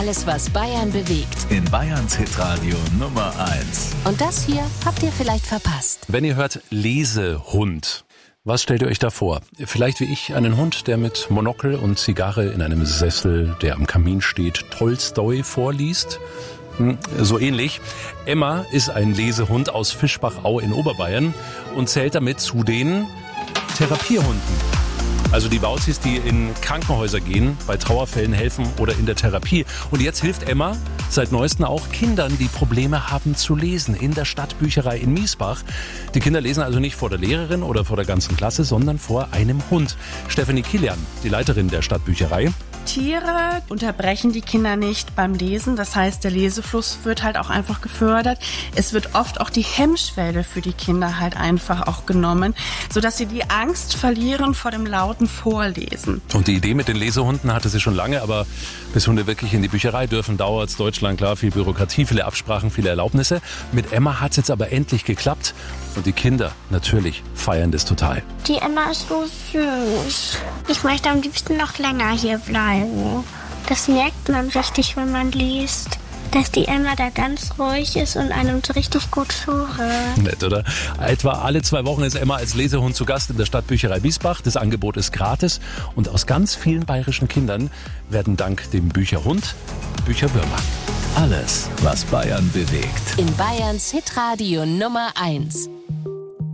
Alles, was Bayern bewegt. In Bayerns Hitradio Nummer 1. Und das hier habt ihr vielleicht verpasst. Wenn ihr hört Lesehund, was stellt ihr euch da vor? Vielleicht wie ich einen Hund, der mit Monokel und Zigarre in einem Sessel, der am Kamin steht, Tolstoi vorliest? So ähnlich. Emma ist ein Lesehund aus Fischbachau in Oberbayern und zählt damit zu den Therapierhunden. Also die Wauzis, die in Krankenhäuser gehen, bei Trauerfällen helfen oder in der Therapie. Und jetzt hilft Emma seit neuestem auch Kindern, die Probleme haben zu lesen, in der Stadtbücherei in Miesbach. Die Kinder lesen also nicht vor der Lehrerin oder vor der ganzen Klasse, sondern vor einem Hund. Stefanie Kilian, die Leiterin der Stadtbücherei. Tiere unterbrechen die Kinder nicht beim Lesen. Das heißt, der Lesefluss wird halt auch einfach gefördert. Es wird oft auch die Hemmschwelle für die Kinder halt einfach auch genommen, sodass sie die Angst verlieren vor dem lauten Vorlesen. Und die Idee mit den Lesehunden hatte sie schon lange, aber bis Hunde wirklich in die Bücherei dürfen, dauert's. Deutschland, klar, viel Bürokratie, viele Absprachen, viele Erlaubnisse. Mit Emma hat's jetzt aber endlich geklappt. Und die Kinder, natürlich, feiern das total. Die Emma ist so süß. Ich möchte am liebsten noch länger hier bleiben. Das merkt man richtig, wenn man liest, dass die Emma da ganz ruhig ist und einem so richtig gut zuhört. Nett, oder? Etwa alle 2 Wochen ist Emma als Lesehund zu Gast in der Stadtbücherei Miesbach. Das Angebot ist gratis und aus ganz vielen bayerischen Kindern werden dank dem Bücherhund Bücherwürmer. Alles, was Bayern bewegt. In Bayerns Hitradio Nummer 1.